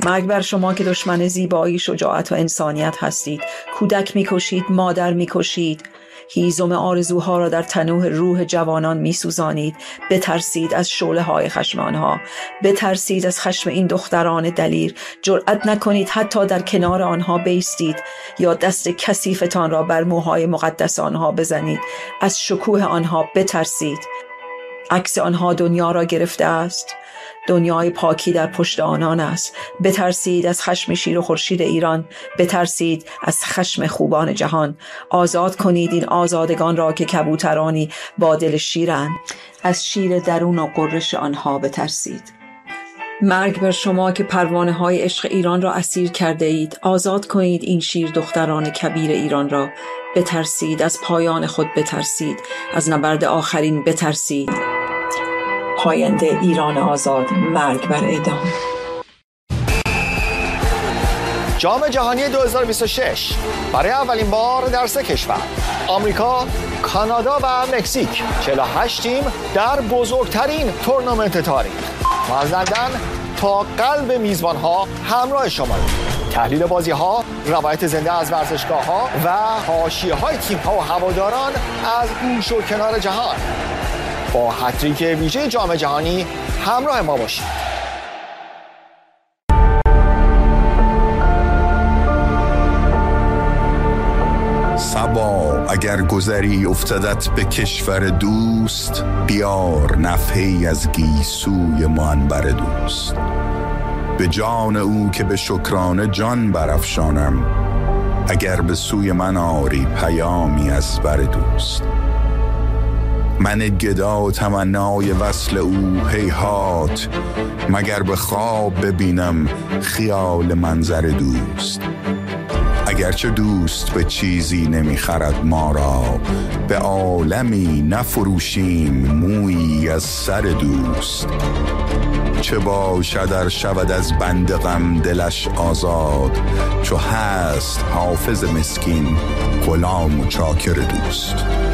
مرگ بر شما که دشمن زیبایی، شجاعت و انسانیت هستید. کودک می‌کشید، مادر می‌کشید، هیزم آرزوها را در تنور روح جوانان می‌سوزانید. بترسید از شعله‌های خشم آنها، بترسید از خشم این دختران دلیر. جرأت نکنید حتی در کنار آنها بایستید یا دست کثیفتان را بر موهای مقدس آنها بزنید. از شکوه آنها بترسید. عکس آنها دنیا را گرفته است. دنیای پاکی در پشت آنان است. بترسید از خشم شیر و خورشید ایران، بترسید از خشم خوبان جهان. آزاد کنید این آزادگان را که کبوترانی با دل شیرند. از شیر درون و غرش آنها بترسید. مرگ بر شما که پروانه های عشق ایران را اسیر کرده اید. آزاد کنید این شیر دختران کبیر ایران را. بترسید از پایان خود، بترسید از نبرد آخرین، بترسید. پاینده ایران آزاد، مرگ بر اعدام. جام جهانی 2026 برای اولین بار در 3 کشور، آمریکا، کانادا و مکزیک، 48 تیم در بزرگترین تورنمنت تاریخ. ما از لندن تا قلب میزبانها همراه شما. تحلیل بازی‌ها، روایت زنده از ورزشگاه‌ها و حاشیه‌های تیم‌ها و هواداران از گوش و کنار جهان. با هتریک ویژه جام جهانی همراه ما باشید. صبا اگر گذری افتدت به کشور دوست، بیار نفحه‌ای از گیسوی منبر دوست. به جان او که به شکرانه جان برافشانم، اگر به سوی من آری پیامی از بر دوست. من گدا و تمنای وصل او هیهات، مگر به خواب ببینم خیال منظر دوست. اگرچه دوست به چیزی نمیخرد ما را، به عالمی نفروشیم مویی از سر دوست. چه باشد ار شود از بند غم دلش آزاد، چو هست حافظ مسکین غلام و چاکر دوست.